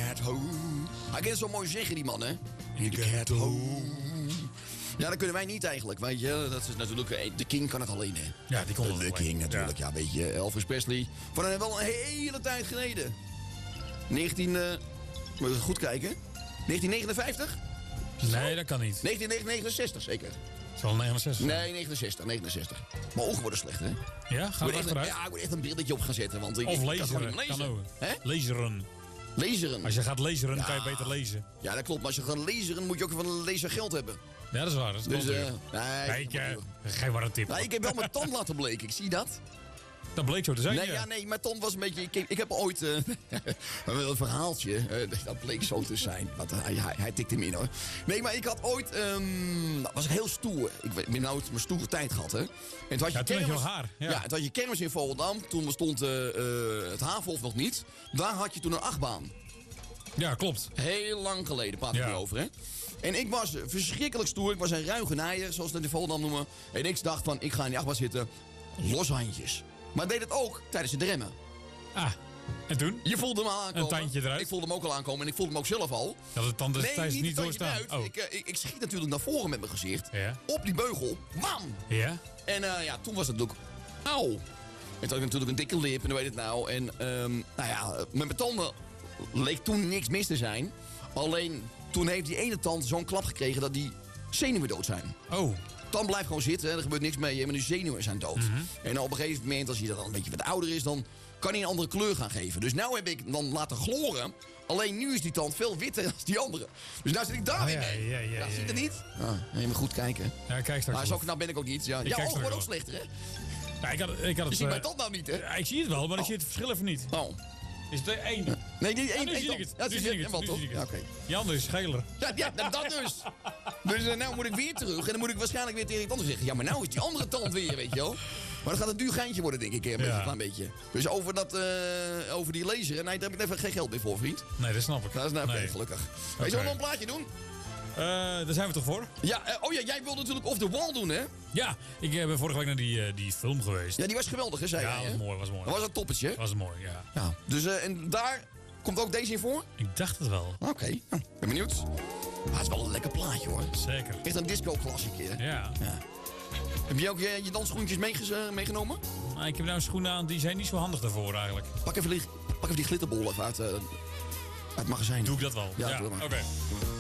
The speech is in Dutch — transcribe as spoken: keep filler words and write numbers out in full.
get home. Hij kan het zo mooi zeggen, die man, hè? You get home. Ja, dat kunnen wij niet eigenlijk, weet je. Dat is natuurlijk... De King kan het alleen, hè. Ja, die kon het De alleen. King natuurlijk, ja, weet je. Elvis Presley. Van een, wel een hele tijd geleden. negentien... Uh, moet je goed kijken. negentien negenenvijftig? Nee, dat kan niet. negentien negenenzestig zeker. Zal negenenzestig. Nee, negenenzestig, negenenzestig. Mijn ogen worden slecht, hè? Ja, gaan we echt achteruit? een, ja, ik moet echt een brilletje op gaan zetten. Want ik, Of ik kan laseren, gewoon niet lezen. kan ook. Hè? Laseren. Laseren. Als je gaat laseren, Ja. kan je beter lezen. Ja, dat klopt. Maar als je gaat laseren, moet je ook van een laser geld hebben. Ja, dat is waar. Dat is Dus, dus, eh nee, nee, ik, uh, geef maar een tip. nou, ik heb wel mijn tand laten bleken. Ik zie dat. Dat bleek zo te zijn, Nee, ja. ja, nee, mijn tand was een beetje... Ik, ik heb ooit... Uh, een verhaaltje. Uh, dat bleek zo te zijn. Want hij, hij, hij tikte hem in, hoor. Nee, maar ik had ooit... Um, dat was ik heel stoer. Ik heb nou mijn stoere tijd gehad, hè. En toen had je Ja, toen had je kermis, nog haar. Ja. Ja, toen had je kermis in Volendam. Toen bestond uh, uh, het Havenhof nog niet. Daar had je toen een achtbaan. Ja, klopt. Heel lang geleden, praat ik Ja. nu over, hè. En ik was verschrikkelijk stoer. Ik was een ruigenaaier, zoals ze het in Volendam noemen. En ik dacht van, ik ga in die achtbaan zitten. Los handjes. Maar ik deed het ook tijdens het remmen. Ah, en toen? Je voelde hem al aankomen. Een tandje eruit. Ik voelde hem ook al aankomen en ik voelde hem ook zelf al. Dat het tand Nee, thuis niet, niet het tandje doorstaan. eruit. Oh. Ik, uh, ik, ik schiet natuurlijk naar voren met mijn gezicht. Ja. Op die beugel. Bam! Ja? En uh, ja, toen was het natuurlijk... Auw! En toen had ik natuurlijk een dikke lip en hoe weet het nou. En um, nou ja, met mijn tanden leek toen niks mis te zijn. Alleen toen heeft die ene tand zo'n klap gekregen dat die zenuwen dood zijn. Oh. Dan blijf gewoon zitten, er gebeurt niks mee, maar die zenuwen zijn dood. Mm-hmm. En op een gegeven moment, als hij dan een beetje wat ouder is, dan kan hij een andere kleur gaan geven. Dus nu heb ik dan laten gloren. Alleen nu is die tand veel witter dan die andere. Dus nou zit ik daar Oh, weer ja, mee. ja, ja, ja, ja, zie je het ja. niet? Ah, even goed kijken. Ja, kijk straks. Maar zo knap ben ik ook niet. Ja, ja kijk ogen worden ook straks slechter, hè? Ja, ik had, ik had het, Je ziet uh, mijn tand nou niet, hè? ja, ik zie het wel, maar ik Oh. zie het verschil even niet. Oh. Is het er één? Nee, niet één. nu één zie ik tand. het. Ja, Nu zie zie je ik het. het. Wel, Nu toch? zie ik Ja, het. oké. Die andere is geler. Ja, ja, dat dat dus. Dus uh, nou moet ik weer terug. En dan moet ik waarschijnlijk weer tegen iemand anders zeggen. Ja, maar nou is die andere tand weer, weet je wel. Maar dat gaat een duur geintje worden, denk ik. Een, beetje, Ja. een klein beetje. Dus over, dat, uh, over die laser. Nee, daar heb ik even geen geld meer voor, vriend. Nee, dat snap ik. Dat is nou oké, nee. gelukkig. Hey, zullen we nog een plaatje doen? Uh, daar zijn we toch voor? Ja, uh, oh ja, jij wilde natuurlijk Off the Wall doen, hè? Ja, ik uh, ben vorige week naar die, uh, die film geweest. Ja, die was geweldig, hè, zei Ja, jij, was hè? mooi, was mooi. Dat was een toppetje, hè? Was mooi, ja. Ja. Dus, uh, en daar komt ook deze in voor? Ik dacht het wel. Oké, okay. nou, ben benieuwd. Ah, het is wel een lekker plaatje, hoor. Zeker. Echt een disco-klassiek, hè? Ja. Ja. Heb je ook je, je dansschoentjes meege- uh, meegenomen? Maar ik heb nou schoenen aan, die zijn niet zo handig daarvoor eigenlijk. Pak even die, pak even die glitterbol even uit, uh, uit het magazijn. Doe ik dat wel? Ja, doe Oké. maar. Okay.